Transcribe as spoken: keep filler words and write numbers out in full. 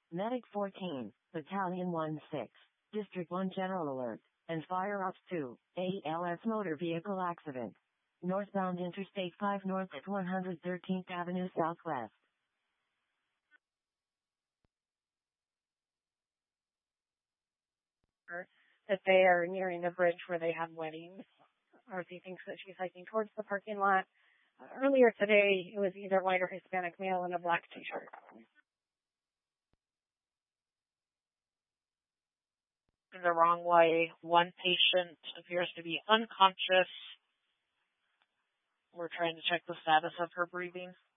Medic fourteen, Battalion one six, District one General Alert, and Fire Ops two, A L S motor vehicle accident. Northbound Interstate five north at one hundred thirteenth Avenue Southwest. That they are nearing the bridge where they have weddings. Arcee thinks that she's hiking towards the parking lot. Uh, earlier today, it was either white or Hispanic male in a black t-shirt. In the wrong way. One patient appears to be unconscious. We're trying to check the status of her breathing.